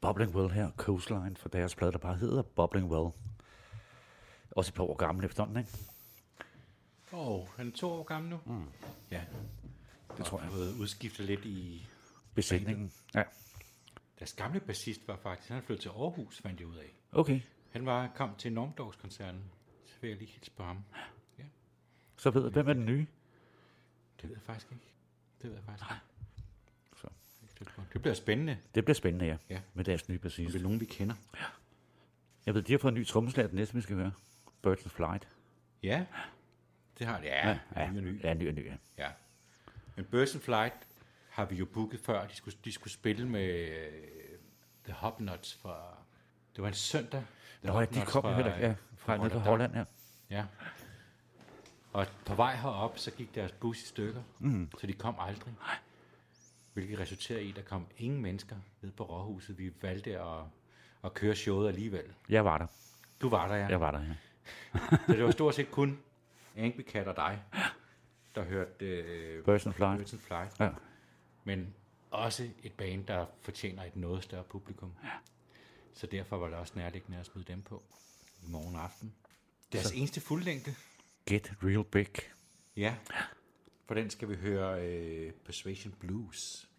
Bubbling Well her, Coastline, for deres plade, der bare hedder Bubbling Well. Også et par år gammel efterhånden, ikke? Han er 2 år gammel nu. Ja, Det tror jeg. har fået udskiftet lidt i Besætningen. Ja. deres gamle bassist var faktisk, han er flyttet til Aarhus, fandt jeg ud af. Okay. Han kom til Normdogs-koncerten, så vil jeg lige hilse på ham. Ja, Så ved jeg, hvem er den nye? det ved jeg faktisk ikke. Så. Det bliver spændende. Det bliver spændende, ja. Ja. Med deres nye bassist. Det er nogen, vi kender. Jeg ved, de har fået en ny trommeslager, den næste, vi skal høre. Birds of Flight. Ja, det har det. Ja, ny. Ja, ny, ja. Ja. Men Birds of Flight har vi jo booket før. De skulle spille med The Hopnuts fra... Det var en søndag. Nå ja, de kom jo heller fra nede fra Holland, ja. Ja. Og på vej herop, så gik deres bus i stykker, så de kom aldrig. Hvilket resulterede i, at der kom ingen mennesker ned på Rådhuset. Vi valgte at køre showet alligevel. Jeg var der. Du var der, ja. Jeg var der, ja. Så det var stort set kun Angry Cat og dig, der hørte Birds of Flight. Birds of Flight. Ja. Men også et band, der fortjener et noget større publikum. Ja. Så derfor var det også nærliggende at smide dem på i morgen aften. Deres eneste fuldlængde. Get Real Big. Ja. For den skal vi høre Persuasion Blues.